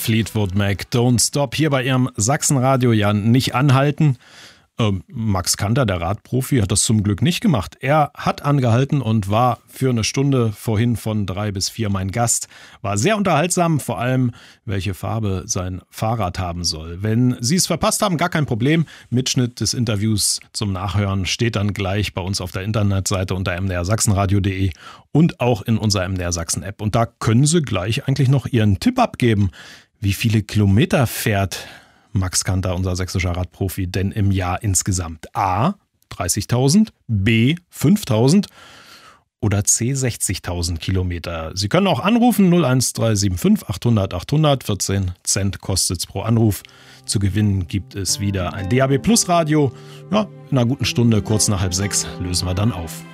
Fleetwood Mac, Don't Stop, hier bei Ihrem Sachsenradio. Ja, nicht anhalten. Max Kanter, der Radprofi, hat das zum Glück nicht gemacht. Er hat angehalten und war für eine Stunde vorhin von 3 bis 4 mein Gast. War sehr unterhaltsam, vor allem, welche Farbe sein Fahrrad haben soll. Wenn Sie es verpasst haben, gar kein Problem. Mitschnitt des Interviews zum Nachhören steht dann gleich bei uns auf der Internetseite unter mdrsachsenradio.de und auch in unserer MDR Sachsen App. Und da können Sie gleich eigentlich noch Ihren Tipp abgeben. Wie viele Kilometer fährt Max Kanter, unser sächsischer Radprofi, denn im Jahr insgesamt? A, 30.000, B, 5.000 oder C, 60.000 Kilometer? Sie können auch anrufen, 01375 800 800, 14 Cent kostet es pro Anruf. Zu gewinnen gibt es wieder ein DAB Plus Radio. Ja, in einer guten Stunde, kurz nach 5:30, lösen wir dann auf.